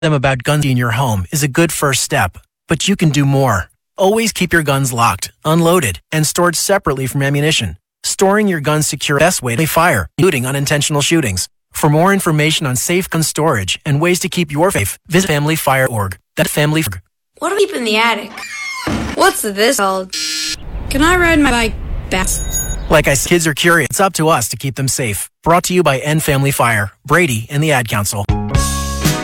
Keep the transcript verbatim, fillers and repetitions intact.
them about guns in your home is a good first step, but you can do more. Always keep your guns locked, unloaded, and stored separately from ammunition. Storing your guns secure is the best way to fire, including unintentional shootings. For more information on safe gun storage and ways to keep your safe, visit family fire dot org. That's family. What do we keep in the attic? What's this called? Can I ride my bike back? Like I said, kids are curious. It's up to us to keep them safe. Brought to you by End Family Fire, Brady, and the Ad Council.